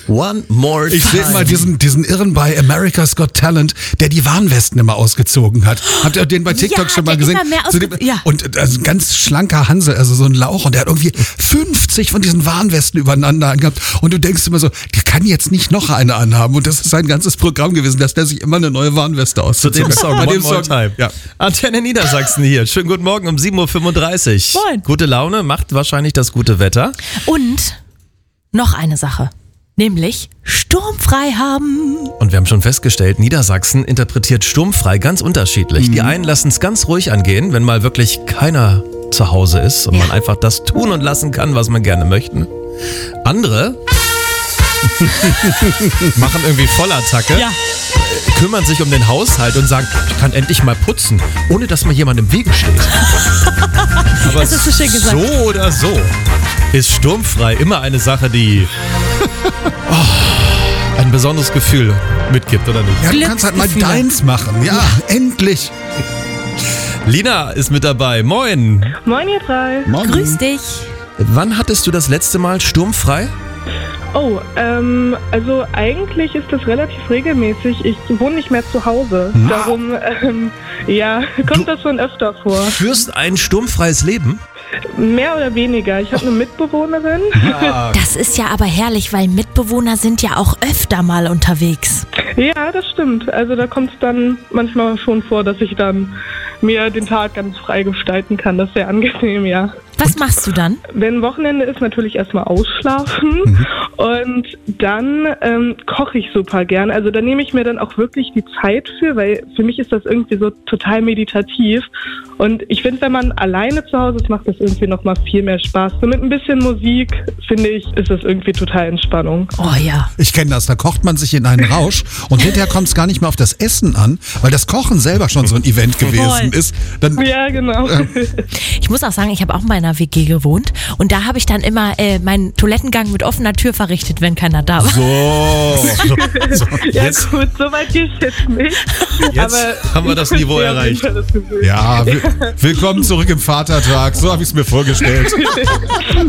One more time. Ich sehe mal diesen Irren bei America's Got Talent, der die Warnwesten immer ausgezogen hat. Habt ihr den bei TikTok schon mal gesehen? Und ein ganz schlanker Hansel, also so ein Lauch, und der hat irgendwie 50 von diesen Warnwesten übereinander angehabt. Und du denkst immer so, der kann jetzt nicht noch eine anhaben. Und das ist sein ganzes Programm gewesen, dass der sich immer eine neue Warnweste auszogen hat. Zu dem Song, One More Time. Ja. Antenne Niedersachsen hier. Schönen guten Morgen um 7.35 Uhr. Moin. Gute Laune macht wahrscheinlich das gute Wetter. Und noch eine Sache. Nämlich sturmfrei haben. Und wir haben schon festgestellt, Niedersachsen interpretiert sturmfrei ganz unterschiedlich. Die einen lassen es ganz ruhig angehen, wenn mal wirklich keiner zu Hause ist und man einfach das tun und lassen kann, was man gerne möchte. Andere machen irgendwie Vollattacke, kümmern sich um den Haushalt und sagen, ich kann endlich mal putzen, ohne dass mir jemand im Wege steht. Aber Das ist so schön gesagt. so oder so ist sturmfrei immer eine Sache, die ein besonderes Gefühl mitgibt, oder nicht? Ja, du kannst halt mal deins machen. Ja, endlich. Lina ist mit dabei. Moin. Moin ihr drei. Morgen. Grüß dich. Wann hattest du das letzte Mal sturmfrei? Oh, also eigentlich ist das relativ regelmäßig. Ich wohne nicht mehr zu Hause. Darum, kommt das schon öfter vor. Führst ein sturmfreies Leben? Mehr oder weniger. Ich habe eine Mitbewohnerin. Das ist ja aber herrlich, weil Mitbewohner sind ja auch öfter mal unterwegs. Ja, das stimmt. Also da kommt es dann manchmal schon vor, dass ich dann mir den Tag ganz frei gestalten kann. Das ist sehr angenehm, ja. Was machst du dann? Wenn Wochenende ist, natürlich erstmal ausschlafen und dann koche ich super gern. Also da nehme ich mir dann auch wirklich die Zeit für, weil für mich ist das irgendwie so total meditativ. Und ich finde, wenn man alleine zu Hause ist, macht das irgendwie nochmal viel mehr Spaß. So mit ein bisschen Musik, finde ich, ist das irgendwie total Entspannung. Oh ja. Ich kenne das, da kocht man sich in einen Rausch und hinterher kommt es gar nicht mehr auf das Essen an, weil das Kochen selber schon so ein Event gewesen ist. Dann, Ja, genau. Ich muss auch sagen, ich habe auch bei einer WG gewohnt und da habe ich dann immer meinen Toilettengang mit offener Tür verrichtet, wenn keiner da war. so. Ja Jetzt, gut, so weit gehe ich jetzt nicht. Jetzt haben wir das Niveau erreicht. ja, willkommen zurück im Vatertag. So habe ich es mir vorgestellt.